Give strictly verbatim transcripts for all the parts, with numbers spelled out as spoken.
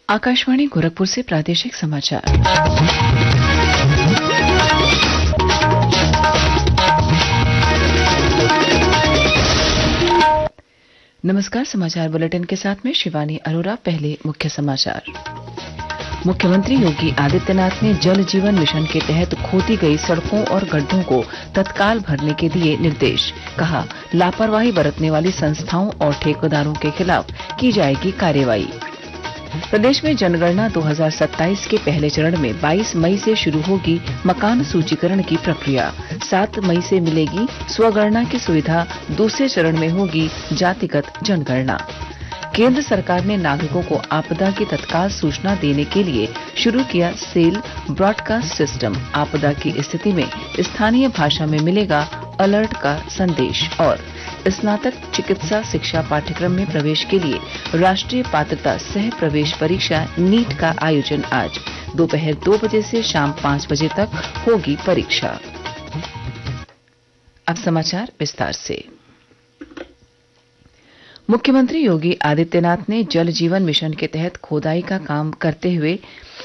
आकाशवाणी गोरखपुर से प्रादेशिक समाचार। नमस्कार। समाचार बुलेटिन के साथ में शिवानी अरोरा। पहले मुख्य समाचार। मुख्यमंत्री योगी आदित्यनाथ ने जल जीवन मिशन के तहत खोदी गई सड़कों और गड्ढों को तत्काल भरने के दिए निर्देश। कहा, लापरवाही बरतने वाली संस्थाओं और ठेकेदारों के खिलाफ की जाएगी कार्रवाई। प्रदेश में जनगणना दो हज़ार सत्ताईस के पहले चरण में बाईस मई से शुरू होगी मकान सूचीकरण की प्रक्रिया। सात मई से मिलेगी स्वगणना की सुविधा। दूसरे चरण में होगी जातिगत जनगणना। केंद्र सरकार ने नागरिकों को आपदा की तत्काल सूचना देने के लिए शुरू किया सेल ब्रॉडकास्ट सिस्टम। आपदा की स्थिति में स्थानीय भाषा में मिलेगा अलर्ट का संदेश। और स्नातक चिकित्सा शिक्षा पाठ्यक्रम में प्रवेश के लिए राष्ट्रीय पात्रता सह प्रवेश परीक्षा नीट का आयोजन आज दोपहर दो बजे से शाम पांच बजे तक होगी परीक्षा। अब समाचार विस्तार से। मुख्यमंत्री योगी आदित्यनाथ ने जल जीवन मिशन के तहत खोदाई का काम करते हुए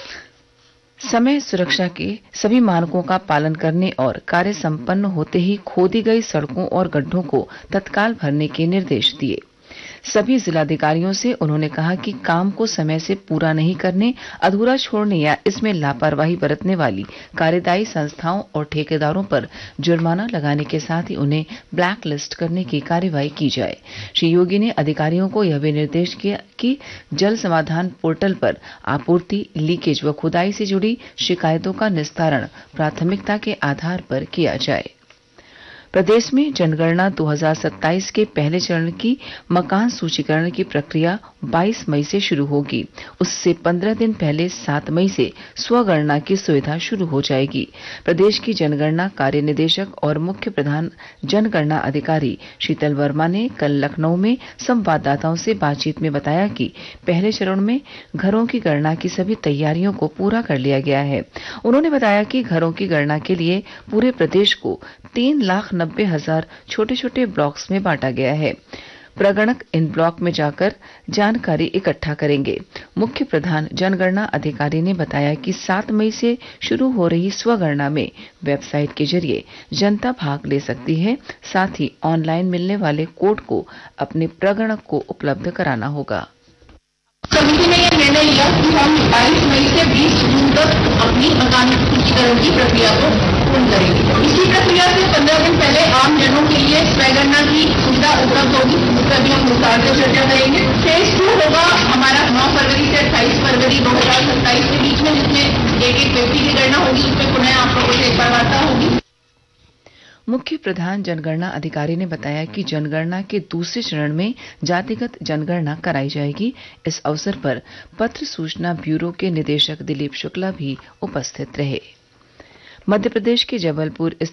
समय सुरक्षा के सभी मानकों का पालन करने और कार्य संपन्न होते ही खोदी गई सड़कों और गड्ढों को तत्काल भरने के निर्देश दिए। सभी जिलाधिकारियों से उन्होंने कहा कि काम को समय से पूरा नहीं करने, अधूरा छोड़ने या इसमें लापरवाही बरतने वाली कार्यदायी संस्थाओं और ठेकेदारों पर जुर्माना लगाने के साथ ही उन्हें ब्लैक लिस्ट करने की कार्रवाई की जाए। श्री योगी ने अधिकारियों को यह भी निर्देश किया कि जल समाधान पोर्टल पर आपूर्ति, लीकेज व खुदाई से जुड़ी शिकायतों का निस्तारण प्राथमिकता के आधार पर किया जाए। प्रदेश में जनगणना दो हज़ार सत्ताईस के पहले चरण की मकान सूचीकरण की प्रक्रिया बाईस मई से शुरू होगी। उससे पंद्रह दिन पहले सात मई से स्वगणना की सुविधा शुरू हो जाएगी। प्रदेश की जनगणना कार्य निदेशक और मुख्य प्रधान जनगणना अधिकारी शीतल वर्मा ने कल लखनऊ में संवाददाताओं से बातचीत में बताया कि पहले चरण में घरों की गणना की सभी तैयारियों को पूरा कर लिया गया है। उन्होंने बताया कि घरों की गणना के लिए पूरे प्रदेश को तीन लाख नब्बे हजार छोटे छोटे ब्लॉक्स में बांटा गया है। प्रगणक इन ब्लॉक में जाकर जानकारी इकट्ठा करेंगे। मुख्य प्रधान जनगणना अधिकारी ने बताया कि सात मई से शुरू हो रही स्वगणना में वेबसाइट के जरिए जनता भाग ले सकती है। साथ ही ऑनलाइन मिलने वाले कोड को अपने प्रगणक को उपलब्ध कराना होगा। समिति ने यह निर्णय लिया कि हम बाईस मई से बीस जून तक अपनी मकान सूचीकरण की प्रक्रिया को पूर्ण करेंगे। इसी प्रक्रिया से पंद्रह दिन पहले आम जनों के लिए स्वगणना की सुविधा उपलब्ध होगी। उसका भी हम विस्तार से चर्चा करेंगे। फेज टू होगा हमारा नौ फरवरी से अट्ठाईस फरवरी दो हजार सत्ताईस के बीच में, जिसमें एक एक व्यक्ति की गणना होगी। उसमें पुनः आप लोगों से एक बार वार्ता होगी। मुख्य प्रधान जनगणना अधिकारी ने बताया कि जनगणना के दूसरे चरण में जातिगत जनगणना कराई जाएगी। इस अवसर पर पत्र सूचना ब्यूरो के निदेशक दिलीप शुक्ला भी उपस्थित रहे। मध्य प्रदेश के जबलपुर